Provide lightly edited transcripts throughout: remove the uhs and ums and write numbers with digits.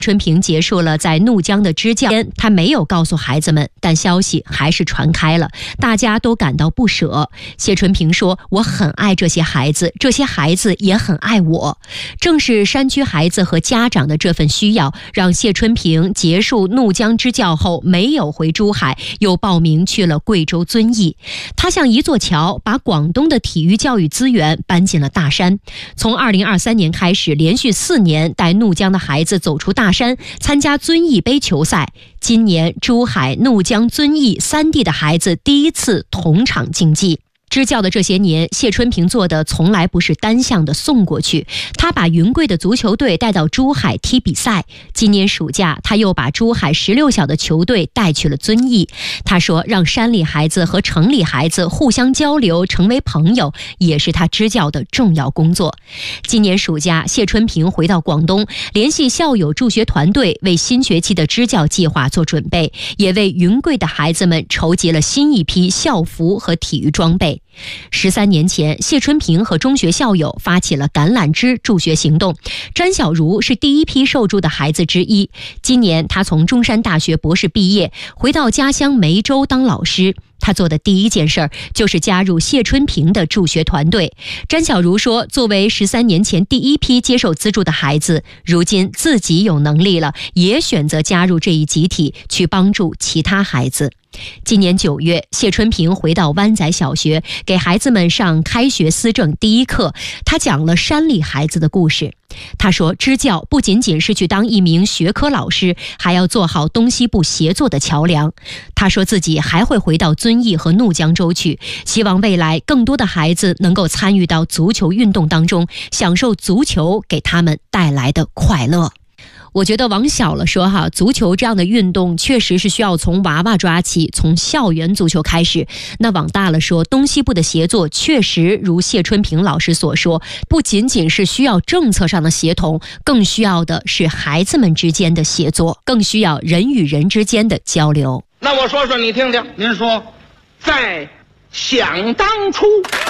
春平结束了在怒江的支教，他没有告诉孩子们，但消息还是传开了，大家都感到不舍。谢春平说：“我很爱这些孩子，这些孩子也很爱我。”正是山区孩子和家长的这份需要，让谢春平结束怒江支教后没有回珠海，又报名去了贵州遵义。他像一座桥，把广东的体育教育资源搬进了大山。从2023年开始，连续4年带怒江的孩子走出大山，参加遵义杯球赛。今年珠海、怒江、遵义3地的孩子第一次同场竞技。支教的这些年，谢春平做的从来不是单向的送过去，他把云贵的足球队带到珠海踢比赛。今年暑假，他又把珠海16小的球队带去了遵义。他说，让山里孩子和城里孩子互相交流，成为朋友，也是他支教的重要工作。今年暑假，谢春平回到广东，联系校友助学团队，为新学期的支教计划做准备，也为云贵的孩子们筹集了新一批校服和体育装备。13年前，谢春平和中学校友发起了橄榄枝助学行动，詹小茹是第一批受助的孩子之一。今年他从中山大学博士毕业，回到家乡梅州当老师。他做的第一件事就是加入谢春平的助学团队。詹小茹说，作为13年前第一批接受资助的孩子，如今自己有能力了，也选择加入这一集体，去帮助其他孩子。今年9月，谢春平回到湾仔小学，给孩子们上开学思政第一课。他讲了山里孩子的故事。他说，支教不仅仅是去当一名学科老师，还要做好东西部协作的桥梁。他说自己还会回到遵义和怒江州去，希望未来更多的孩子能够参与到足球运动当中，享受足球给他们带来的快乐。我觉得往小了说足球这样的运动确实是需要从娃娃抓起，从校园足球开始。那往大了说，东西部的协作确实如谢春平老师所说，不仅仅是需要政策上的协同，更需要的是孩子们之间的协作，更需要人与人之间的交流。 那我说说你听听。您说，在想当初，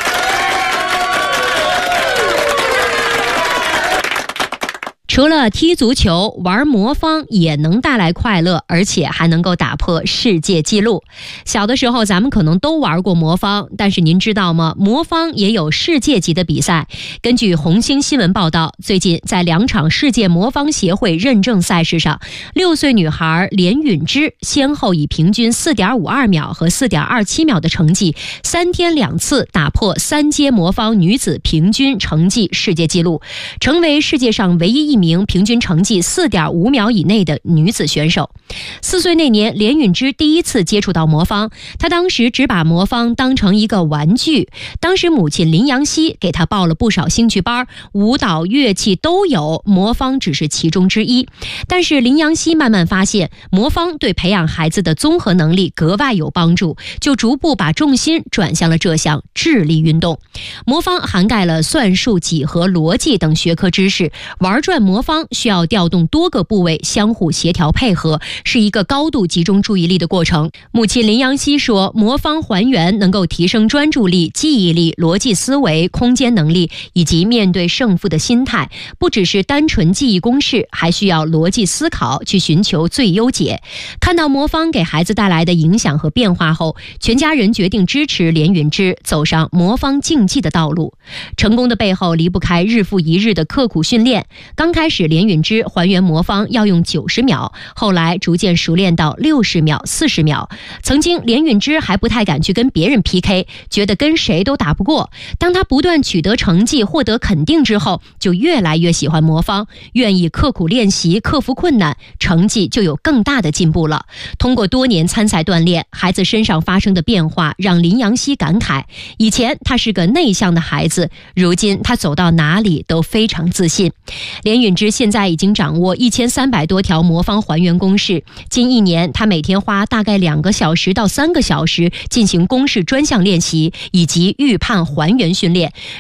除了踢足球，玩魔方也能带来快乐，而且还能够打破世界纪录。小的时候咱们可能都玩过魔方，但是您知道吗？魔方也有世界级的比赛。根据红星新闻报道，最近在2场世界魔方协会认证赛事上，6岁女孩连允之先后以平均 4.52 秒和 4.27 秒的成绩，3天2次打破3阶魔方女子平均成绩世界纪录，成为世界上唯一一名平均成绩 4.5 秒以内的女子选手。4岁那年，连允之第一次接触到魔方，她当时只把魔方当成一个玩具。当时母亲林阳熙给她报了不少兴趣班，舞蹈、乐器都有，魔方只是其中之一。但是林阳熙慢慢发现，魔方对培养孩子的综合能力格外有帮助，就逐步把重心转向了这项智力运动。魔方涵盖了算术、几何、逻辑等学科知识，玩转魔方需要调动多个部位相互协调配合，是一个高度集中注意力的过程。母亲林阳熙说，魔方还原能够提升专注力、记忆力、逻辑思维、空间能力以及面对胜负的心态，不只是单纯记忆公式，还需要逻辑思考去寻求最优解。看到魔方给孩子带来的影响和变化后，全家人决定支持连允之走上魔方竞技的道路。成功的背后离不开日复一日的刻苦训练。刚开始连允之还原魔方要用90秒，后来逐渐熟练到60秒、40秒。曾经连允之还不太敢去跟别人 PK， 觉得跟谁都打不过。当他不断取得成绩，获得肯定之后，就越来越喜欢魔方，愿意刻苦练习，克服困难，成绩就有更大的进步了。通过多年参赛锻炼，孩子身上发生的变化让林阳熙感慨，以前他是个内向的孩子，如今他走到哪里都非常自信。连允之现在已经掌握1300多条魔方还原公式，近1年他每天花大概2个小时到3个小时进行公式专项练习以及预判还原训练，